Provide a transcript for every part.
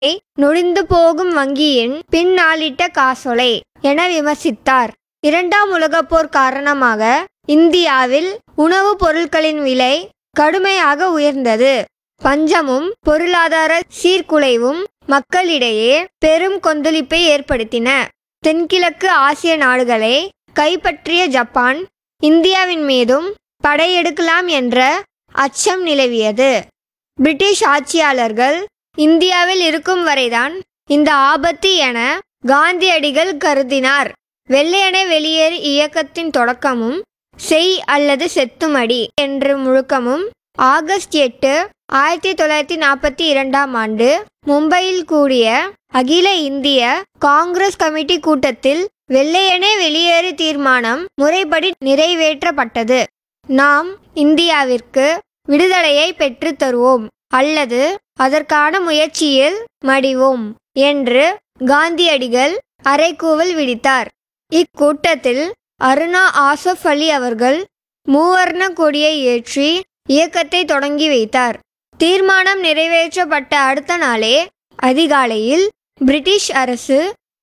நொடிந்து போகும் வங்கியின் பின்னாளிட்ட காசோலை என விமர்சித்தார். இரண்டாம் உலகப் போர் காரணமாக இந்தியாவில் உணவுப் பொருட்களின் விலை கடுமையாக உயர்ந்தது. பஞ்சமும் பொருளாதார சீர்குலைவும் மக்களிடையே பெரும் கொந்தளிப்பை ஏற்படுத்தின. தென்கிழக்கு ஆசிய நாடுகளை கைப்பற்றிய ஜப்பான் இந்தியாவின் மீதும் படையெடுக்கலாம் என்ற அச்சம் நிலவியது. பிரிட்டிஷ் ஆட்சியாளர்கள் இந்தியாவில் இருக்கும் வரைதான் இந்த ஆபத்து என காந்தியடிகள் கருதினார். வெள்ளையனே வெளியேறு இயக்கத்தின் தொடக்கமும் செய் அல்லது செத்துமடி என்ற முழக்கமும் ஆகஸ்ட் 8, 1942 மும்பையில் கூடிய அகில இந்திய காங்கிரஸ் கமிட்டி கூட்டத்தில் வெள்ளையனே வெளியேறு தீர்மானம் முறைப்படி நிறைவேற்றப்பட்டது. நாம் இந்தியாவிற்கு விடுதலையை பெற்று தருவோம் அல்லது அதற்கான முயற்சியில் மடிவோம் என்று காந்தியடிகள் அறைகூவல் விடுத்தார். இக்கூட்டத்தில் அருணா ஆசஃப் அலி அவர்கள் மூவர்ண கொடியை ஏற்றி இயக்கத்தை தொடங்கி வைத்தார். தீர்மானம் நிறைவேற்றப்பட்ட அடுத்த நாளே அதிகாலையில் பிரிட்டிஷ் அரசு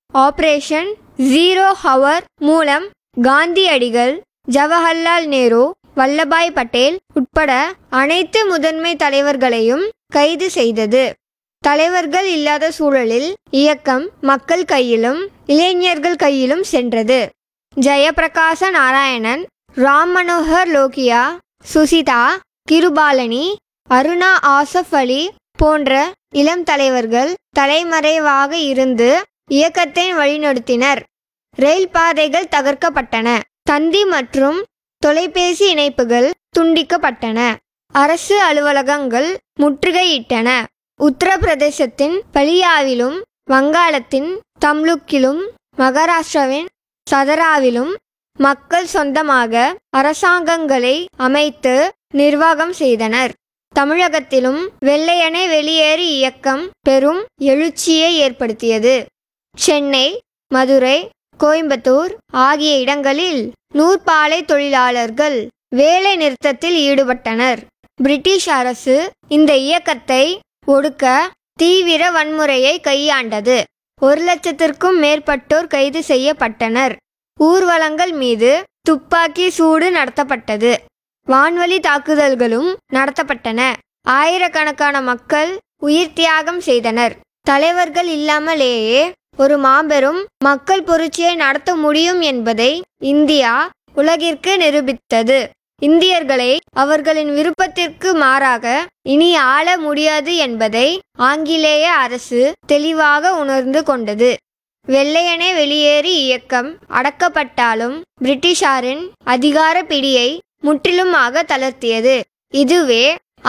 ஆபரேஷன் ஜீரோ ஹவர் மூலம் காந்தியடிகள், ஜவஹர்லால் நேரு, வல்லபாய் பட்டேல் உட்பட அனைத்து முதன்மை தலைவர்களையும் கைது செய்தது. தலைவர்கள் இல்லாத சூழலில் இயக்கம் மக்கள் கையிலும் இளைஞர்கள் கையிலும் சென்றது. ஜெயப்பிரகாச நாராயணன், ராம் மனோகர் லோகியா, சுசிதா கிருபாலனி, அருணா ஆசஃப் அலி போன்ற இளம் தலைவர்கள் தலைமறைவாக இருந்து இயக்கத்தை வழிநடத்தினர். ரயில் பாதைகள் தகர்க்கப்பட்டன. தந்தி மற்றும் தொலைபேசி இணைப்புகள் துண்டிக்கப்பட்டன. அரசு அலுவலகங்கள் முற்றுகையிட்டன. உத்தரப்பிரதேசத்தின் பலியாவிலும், வங்காளத்தின் தம்லுக்கிலும், மகாராஷ்டிராவின் சதராவிலும் மக்கள் சொந்தமாக அரசாங்கங்களை அமைத்து நிர்வாகம் செய்தனர். தமிழகத்திலும் வெள்ளையனே வெளியேறு இயக்கம் பெரும் எழுச்சியை ஏற்படுத்தியது. சென்னை, மதுரை, கோயம்புத்தூர் ஆகிய இடங்களில் நூற்பாலை தொழிலாளர்கள் வேலை நிறுத்தத்தில் ஈடுபட்டனர். பிரிட்டிஷ் அரசு இந்த இயக்கத்தை ஒடுக்க தீவிர வன்முறையை கையாண்டது. 1,00,000க்கும் மேற்பட்டோர் கைது செய்யப்பட்டனர். ஊர்வலங்கள் மீது துப்பாக்கி சூடு நடத்தப்பட்டது. வான்வழி தாக்குதல்களும் நடத்தப்பட்டன. ஆயிரக்கணக்கான மக்கள் உயிர் தியாகம் செய்தனர். தலைவர்கள் இல்லாமலேயே ஒரு மாபெரும் மக்கள் புரட்சியை நடத்த முடியும் என்பதை இந்தியா உலகிற்கு நிரூபித்தது. இந்தியர்களை அவர்களின் விருப்பத்திற்கு மாறாக இனி ஆள முடியாது என்பதை ஆங்கிலேய அரசு தெளிவாக உணர்ந்து கொண்டது. வெள்ளையனே வெளியேறு இயக்கம் அடக்கப்பட்டாலும் பிரிட்டிஷாரின் அதிகார பிடியை முற்றிலுமாக தளர்த்தியது. இதுவே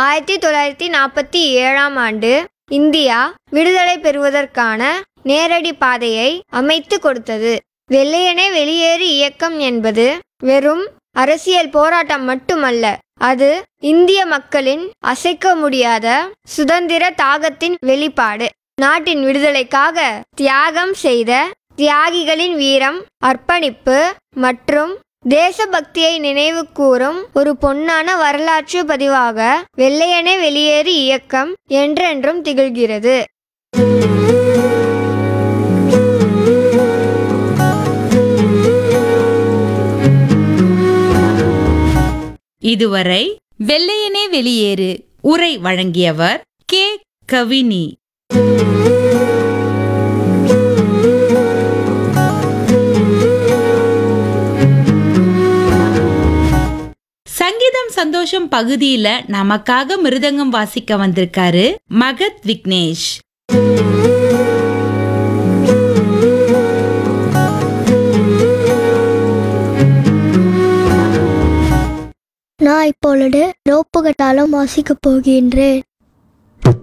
1947 இந்தியா விடுதலை பெறுவதற்கான நேரடி பாதையை அமைத்து கொடுத்தது. வெள்ளையனே வெளியேறு இயக்கம் என்பது வெறும் அரசியல் போராட்டம் மட்டுமல்ல, அது இந்திய மக்களின் அசைக்க முடியாத சுதந்திர தாகத்தின் வெளிப்பாடு. நாட்டின் விடுதலைக்காக தியாகம் செய்த தியாகிகளின் வீரம், அர்ப்பணிப்பு மற்றும் தேசபக்தியை நினைவு கூறும் ஒரு பொன்னான வரலாற்று பதிவாக வெள்ளையனே வெளியேறு இயக்கம் என்றென்றும் திகழ்கிறது. இதுவரை வெள்ளையனே வெளியேறு உரை வழங்கியவர் கே. கவினி. சங்கீதம் சந்தோஷம் பகுதியில நமக்காக மிருதங்கம் வாசிக்க வந்திருக்காரு மகத் விக்னேஷ். நான் இப்பொழுது ரோப்பு கட்டாலும் வாசிக்கப் போகின்றேன்.